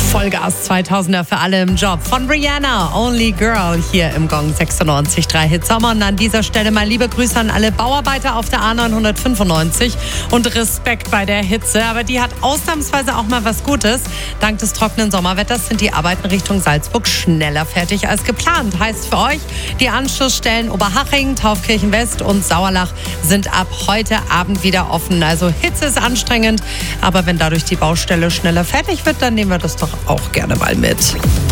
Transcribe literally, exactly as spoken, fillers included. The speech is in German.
Vollgas zweitausender für alle im Job. Von Rihanna, Only Girl, hier im Gong sechsundneunzig Komma drei Hit Sommer. Und an dieser Stelle mal liebe Grüße an alle Bauarbeiter auf der A neunhundertfünfundneunzig und Respekt bei der Hitze. Aber die hat ausnahmsweise auch mal was Gutes. Dank des trockenen Sommerwetters sind die Arbeiten Richtung Salzburg schneller fertig als geplant. Heißt für euch, die Anschlussstellen Oberhaching, Taufkirchen West und Sauerlach sind ab heute Abend wieder offen. Also Hitze ist anstrengend, aber wenn dadurch die Baustelle schneller fertig wird, dann nehmen wir das doch auch gerne mal mit.